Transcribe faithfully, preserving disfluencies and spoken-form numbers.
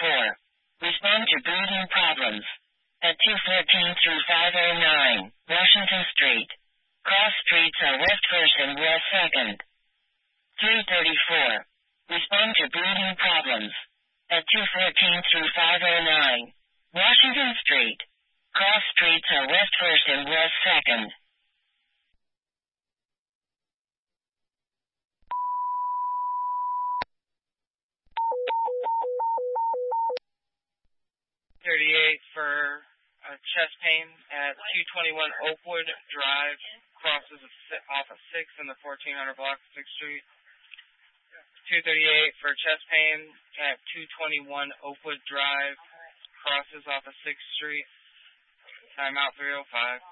thirty-four. Respond to breathing problems. At two fourteen through five oh nine, Washington Street. Cross streets are West First and West Second. three thirty-four. Respond to breathing problems. At two fourteen through five oh nine, Washington Street. Cross streets are West First and West Second. thirty-eight for uh, chest pain at two twenty-one Oakwood Drive, crosses of, off of sixth and the fourteen hundred block of sixth Street. two thirty-eight for chest pain at two twenty-one Oakwood Drive, crosses off of sixth Street. Timeout three oh five.